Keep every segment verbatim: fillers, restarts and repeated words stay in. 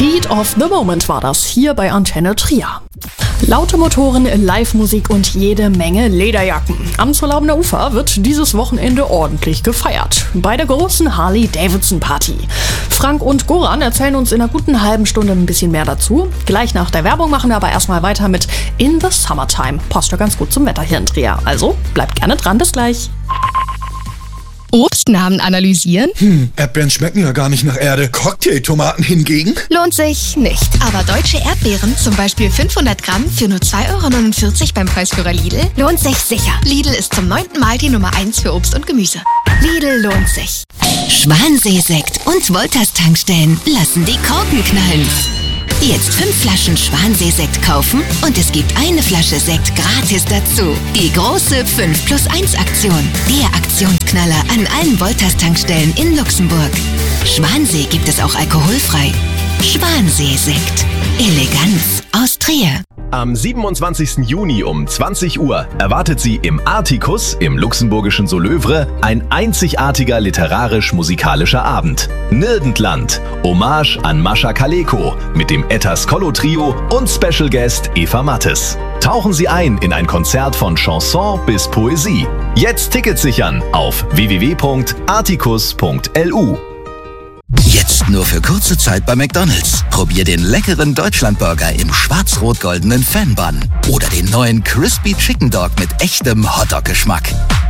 Heat of the Moment war das hier bei Antenne Trier. Laute Motoren, Live-Musik und jede Menge Lederjacken. Am Zollaubener Ufer wird dieses Wochenende ordentlich gefeiert. Bei der großen Harley-Davidson-Party. Frank und Goran erzählen uns in einer guten halben Stunde ein bisschen mehr dazu. Gleich nach der Werbung machen wir aber erstmal weiter mit In the Summertime. Passt ja ganz gut zum Wetter hier in Trier. Also bleibt gerne dran, bis gleich. Obstnamen analysieren? Hm, Erdbeeren schmecken ja gar nicht nach Erde. Cocktailtomaten hingegen? Lohnt sich nicht. Aber deutsche Erdbeeren, zum Beispiel fünfhundert Gramm für nur zwei Euro neunundvierzig beim Preisführer Lidl, lohnt sich sicher. Lidl ist zum neunten Mal die Nummer eins für Obst und Gemüse. Lidl lohnt sich. Schwansee-Sekt und Wolters-Tankstellen lassen die Korken knallen. Jetzt fünf Flaschen Schwansee-Sekt kaufen und es gibt eine Flasche Sekt gratis dazu. Die große fünf plus eins Aktion. Der Aktionsknaller an allen Wolters-Tankstellen in Luxemburg. Schwansee gibt es auch alkoholfrei. Schwansee-Sekt. Eleganz aus Trier. Am siebenundzwanzigsten Juni um zwanzig Uhr erwartet Sie im Artikus im luxemburgischen Solövre ein einzigartiger literarisch-musikalischer Abend. Nirgendland, Hommage an Mascha Kaleko mit dem Ettas Kollo Trio und Special Guest Eva Mattes. Tauchen Sie ein in ein Konzert von Chanson bis Poesie. Jetzt Tickets sichern auf w w w punkt artikus punkt l u. Jetzt nur für kurze Zeit bei McDonald's. Probier den leckeren Deutschlandburger im schwarz-rot-goldenen Fan-Bun oder den neuen Crispy Chicken Dog mit echtem Hotdog-Geschmack.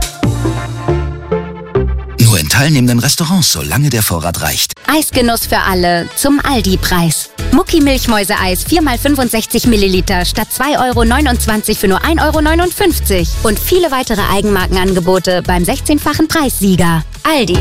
Nur in teilnehmenden Restaurants, solange der Vorrat reicht. Eisgenuss für alle zum Aldi-Preis. Mucki Milchmäuse-Eis vier mal fünfundsechzig Milliliter statt zwei Euro neunundzwanzig für nur ein Euro neunundfünfzig. Und viele weitere Eigenmarkenangebote beim sechzehnfachen Preissieger. Aldi.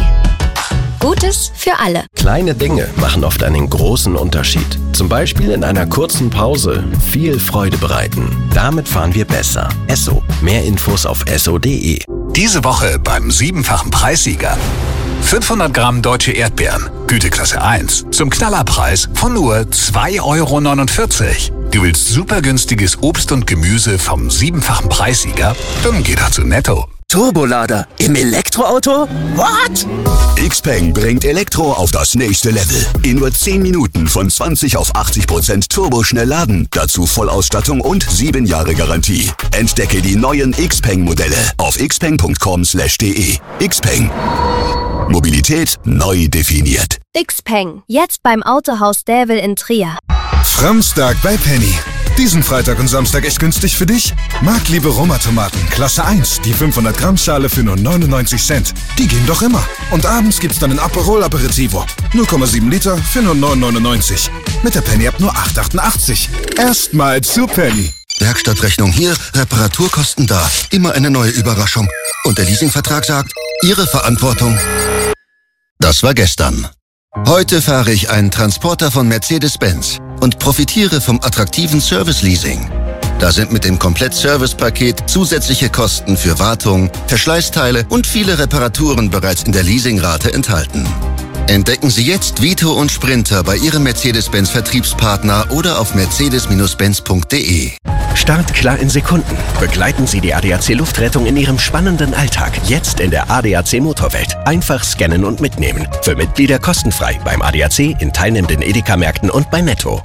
Gutes für alle. Kleine Dinge machen oft einen großen Unterschied. Zum Beispiel in einer kurzen Pause viel Freude bereiten. Damit fahren wir besser. Esso. Mehr Infos auf esso punkt de. Diese Woche beim siebenfachen Preissieger. fünfhundert Gramm deutsche Erdbeeren, Güteklasse eins, zum Knallerpreis von nur zwei Euro neunundvierzig. Du willst super günstiges Obst und Gemüse vom siebenfachen Preissieger? Dann geh doch zu Netto. Turbolader im Elektroauto? What? Xpeng bringt Elektro auf das nächste Level. In nur zehn Minuten von zwanzig auf achtzig Prozent turboschnell laden. Dazu Vollausstattung und sieben Jahre Garantie. Entdecke die neuen Xpeng-Modelle auf xpeng punkt com slash de. Xpeng. Mobilität neu definiert. Xpeng. Jetzt beim Autohaus Dävel in Trier. Framstag bei Penny. Diesen Freitag und Samstag echt günstig für dich? Marktliebe Roma-Tomaten, Klasse eins, die fünfhundert Gramm Schale für nur neunundneunzig Cent. Die gehen doch immer. Und abends gibt's dann ein Aperol Aperitivo. null Komma sieben Liter für nur neun neunundneunzig. Mit der Penny ab nur acht achtundachtzig. Erstmal zu Penny. Werkstattrechnung hier, Reparaturkosten da. Immer eine neue Überraschung. Und der Leasingvertrag sagt, Ihre Verantwortung. Das war gestern. Heute fahre ich einen Transporter von Mercedes-Benz und profitiere vom attraktiven Service-Leasing. Da sind mit dem Komplett-Service-Paket zusätzliche Kosten für Wartung, Verschleißteile und viele Reparaturen bereits in der Leasingrate enthalten. Entdecken Sie jetzt Vito und Sprinter bei Ihrem Mercedes-Benz-Vertriebspartner oder auf mercedes benz punkt de. Start klar in Sekunden. Begleiten Sie die A D A C Luftrettung in Ihrem spannenden Alltag. Jetzt in der A D A C Motorwelt. Einfach scannen und mitnehmen. Für Mitglieder kostenfrei beim A D A C, in teilnehmenden Edeka-Märkten und bei Netto.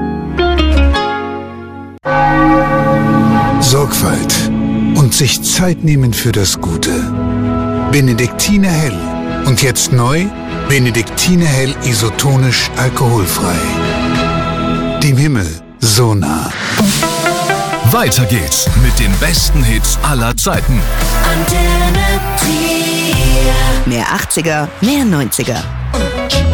Sorgfalt und sich Zeit nehmen für das Gute. Benediktiner Hell. Und jetzt neu, Benediktiner Hell isotonisch alkoholfrei. Dem Himmel so nah. Weiter geht's mit den besten Hits aller Zeiten. Mehr achtziger, mehr neunziger.